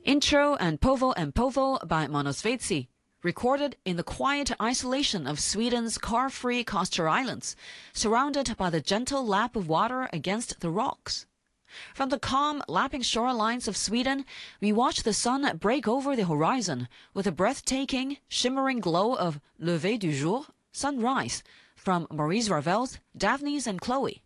Intro and Povo by Monosvetsy, recorded in the quiet isolation of Sweden's car-free Koster Islands, surrounded by the gentle lap of water against the rocks. From the calm, lapping shorelines of Sweden, we watch the sun break over the horizon with a breathtaking, shimmering glow of lever du jour, sunrise, from Maurice Ravel's Daphnes and Chloe.